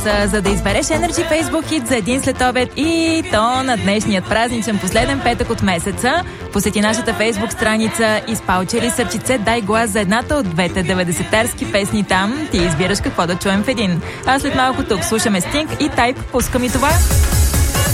гласа, за да избереш Energy Facebook Hit за един следобед и то на днешният празничен последен петък от месеца. Посети нашата Facebook страница и спалчери сърчице дай глас за едната от двете 90-тарски песни там. Ти избираш какво да чуем в един. А след малко тук слушаме Sting и Type. Пускам и това.